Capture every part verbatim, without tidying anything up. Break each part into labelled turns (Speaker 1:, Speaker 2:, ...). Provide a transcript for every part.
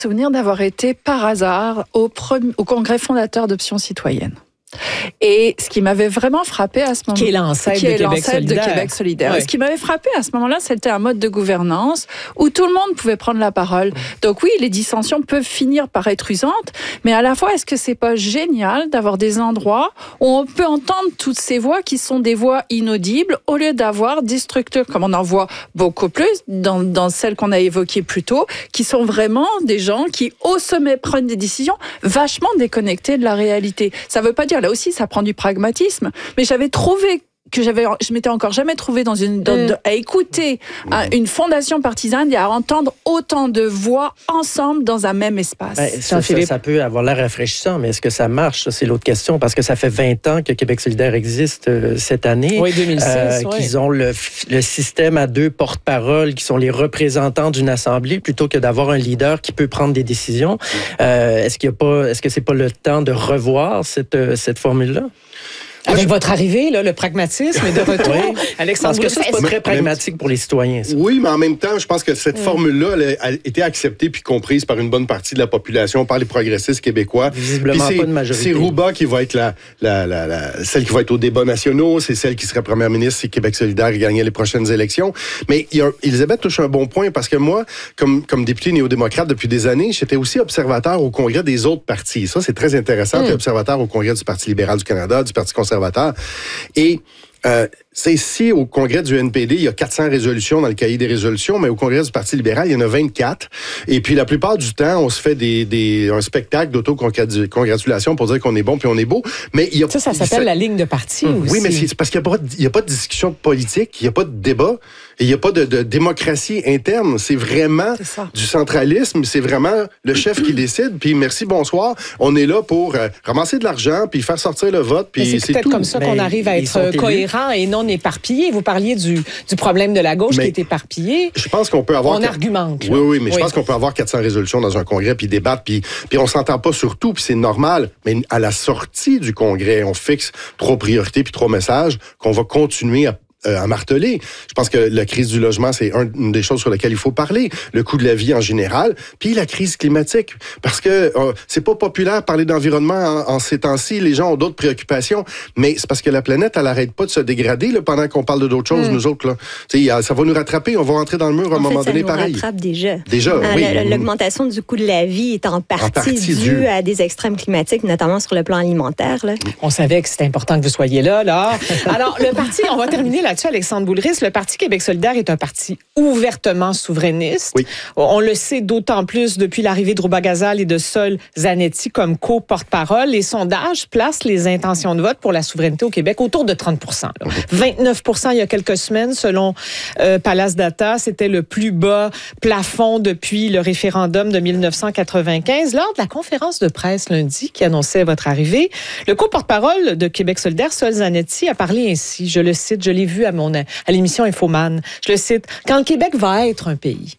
Speaker 1: souvenir d'avoir été par hasard au, premier, au congrès fondateur d'Option citoyenne. Et ce qui m'avait vraiment frappé à ce moment-là,
Speaker 2: qui est l'ancêtre, de, est Québec
Speaker 1: de Québec solidaire.
Speaker 2: Ouais.
Speaker 1: Ce qui m'avait frappé à ce moment-là, c'était un mode de gouvernance où tout le monde pouvait prendre la parole. Donc oui, les dissensions peuvent finir par être usantes, mais à la fois, est-ce que c'est pas génial d'avoir des endroits où on peut entendre toutes ces voix qui sont des voix inaudibles, au lieu d'avoir des structures, comme on en voit beaucoup plus dans, dans celles qu'on a évoquées plus tôt, qui sont vraiment des gens qui, au sommet, prennent des décisions vachement déconnectées de la réalité. Ça veut pas dire, là aussi, ça prend du pragmatisme, mais j'avais trouvé que j'avais, je m'étais encore jamais trouvée dans une, dans, mmh. à écouter mmh. à une fondation partisane et à entendre autant de voix ensemble dans un même espace.
Speaker 3: Ben, ça, ça, ça peut avoir l'air rafraîchissant, mais est-ce que ça marche? Ça, c'est l'autre question, parce que ça fait vingt ans que Québec solidaire existe euh, cette année.
Speaker 2: Oui, deux mille six. Euh, oui.
Speaker 3: Qu'ils ont le, le système à deux porte-paroles, qui sont les représentants d'une assemblée, plutôt que d'avoir un leader qui peut prendre des décisions. Euh, est-ce qu'il y a pas, est-ce que c'est pas le temps de revoir cette, cette formule-là?
Speaker 2: Avec votre arrivée, là, le pragmatisme est de retour.
Speaker 3: Oui. Alexandre, parce que ça, c'est pas très pragmatique pour les citoyens. Ça.
Speaker 4: Oui, mais en même temps, je pense que cette mmh. formule-là, elle a été acceptée puis comprise par une bonne partie de la population, par les progressistes québécois.
Speaker 3: Visiblement pas de majorité.
Speaker 4: C'est Rouba qui va être la, la, la, la, celle qui va être aux débats nationaux, c'est celle qui serait première ministre si Québec solidaire gagnait les prochaines élections. Mais il y a, Elisabeth touche un bon point, parce que moi, comme, comme député néo-démocrate depuis des années, j'étais aussi observateur au congrès des autres partis. Ça, c'est très intéressant. Mmh. T'es observateur au congrès du Parti libéral du Canada, du Parti conservateur. Et euh, c'est ici, au congrès du N P D, il y a quatre cents résolutions dans le cahier des résolutions, mais au congrès du Parti libéral, il y en a vingt-quatre. Et puis, la plupart du temps, on se fait des, des, un spectacle d'auto-congratulation pour dire qu'on est bon puis on est beau. Mais il y a,
Speaker 2: ça, ça s'appelle ça, la ligne de parti mmh. aussi.
Speaker 4: Oui, mais c'est parce qu'il n'y a, a pas de discussion politique, il n'y a pas de débat, et il n'y a pas de, de démocratie interne. C'est vraiment du centralisme, c'est vraiment le chef qui décide, puis merci, bonsoir. On est là pour euh, ramasser de l'argent, puis faire sortir le vote, puis c'est,
Speaker 2: c'est peut-être
Speaker 4: tout.
Speaker 2: comme ça qu'on arrive à être cohérent et non éparpillé. Vous parliez du, du problème de la gauche mais qui est éparpillé.
Speaker 4: Je pense qu'on peut avoir...
Speaker 2: On argumente.
Speaker 4: Oui, oui, mais oui. je pense qu'on peut avoir quatre cents résolutions dans un congrès, puis débattre, puis, puis on s'entend pas sur tout, puis c'est normal. Mais à la sortie du congrès, on fixe trois priorités puis trois messages qu'on va continuer à Euh, à marteler. Je pense que la crise du logement, c'est un, une des choses sur lesquelles il faut parler. Le coût de la vie en général, puis la crise climatique. Parce que euh, c'est pas populaire de parler d'environnement en, en ces temps-ci. Les gens ont d'autres préoccupations. Mais c'est parce que la planète, elle arrête pas de se dégrader là, pendant qu'on parle de d'autres choses, mmh. nous autres. Là. T'sais, ça va nous rattraper. On va rentrer dans le mur à un
Speaker 5: en
Speaker 4: moment
Speaker 5: fait,
Speaker 4: donné,
Speaker 5: ça nous
Speaker 4: pareil.
Speaker 5: rattrape déjà.
Speaker 4: Déjà,
Speaker 5: euh,
Speaker 4: oui.
Speaker 5: L'augmentation du coût de la vie est en partie, en partie due dû. à des extrêmes climatiques, notamment sur le plan alimentaire. Là.
Speaker 2: On savait que c'était important que vous soyez là. là. Alors, le parti, on va terminer là-dessus, Alexandre Boulris. Le Parti Québec solidaire est un parti ouvertement souverainiste.
Speaker 4: Oui.
Speaker 2: On le sait d'autant plus depuis l'arrivée de Rouba Gazal et de Sol Zanetti comme co-porte-parole. Les sondages placent les intentions de vote pour la souveraineté au Québec autour de trente pour cent. Là. vingt-neuf pour cent il y a quelques semaines, selon euh, Palace Data. C'était le plus bas plafond depuis le référendum de dix-neuf cent quatre-vingt-quinze. Lors de la conférence de presse lundi qui annonçait votre arrivée, le co-porte-parole de Québec solidaire, Sol Zanetti, a parlé ainsi. Je le cite, je l'ai vu à mon... à l'émission Infoman. Je le cite. Quand le Québec va être un pays.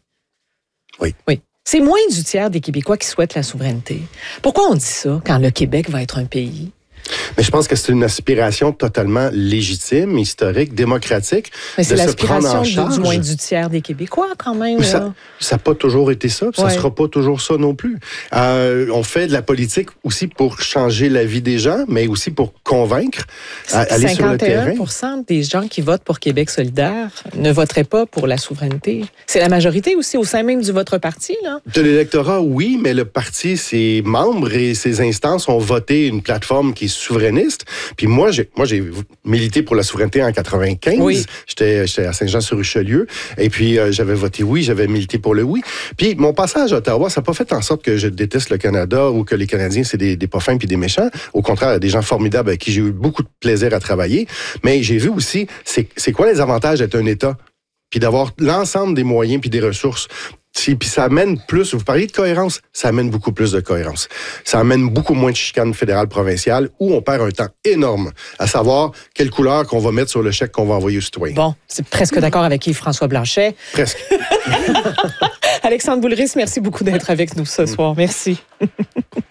Speaker 4: Oui.
Speaker 2: Oui. C'est moins du tiers des Québécois qui souhaitent la souveraineté. Pourquoi on dit ça quand le Québec va être un pays?
Speaker 4: Mais je pense que c'est une aspiration totalement légitime, historique, démocratique.
Speaker 2: Mais c'est
Speaker 4: de
Speaker 2: l'aspiration
Speaker 4: se prendre en charge.
Speaker 2: Du, du moins du tiers des Québécois, quand même.
Speaker 4: Mais ça n'a pas toujours été ça, puis ça ne
Speaker 2: ouais.
Speaker 4: sera pas toujours ça non plus. Euh, on fait de la politique aussi pour changer la vie des gens, mais aussi pour convaincre, à, aller sur le terrain.
Speaker 2: cinquante et un pour cent des gens qui votent pour Québec solidaire ne voteraient pas pour la souveraineté. C'est la majorité aussi au sein même de votre parti, là?
Speaker 4: De l'électorat, oui, mais le parti, ses membres et ses instances ont voté une plateforme qui est souverainiste. Puis moi, j'ai, moi, j'ai milité pour la souveraineté en quatre-vingt-quinze.
Speaker 2: Oui.
Speaker 4: J'étais, j'étais à Saint-Jean-sur-Richelieu. Et puis, euh, j'avais voté oui, j'avais milité pour le oui. Puis, mon passage à Ottawa, ça n'a pas fait en sorte que je déteste le Canada ou que les Canadiens, c'est des, des pas fins puis des méchants. Au contraire, des gens formidables avec qui j'ai eu beaucoup de plaisir à travailler. Mais j'ai vu aussi, c'est, c'est quoi les avantages d'être un État? Puis d'avoir l'ensemble des moyens puis des ressources. Puis ça amène plus, vous parliez de cohérence, ça amène beaucoup plus de cohérence. Ça amène beaucoup moins de chicanes fédérales provinciales où on perd un temps énorme à savoir quelle couleur qu'on va mettre sur le chèque qu'on va envoyer aux citoyens.
Speaker 2: Bon, c'est presque d'accord avec Yves-François Blanchet.
Speaker 4: Presque.
Speaker 2: Alexandre Boulris, merci beaucoup d'être avec nous ce soir. Merci.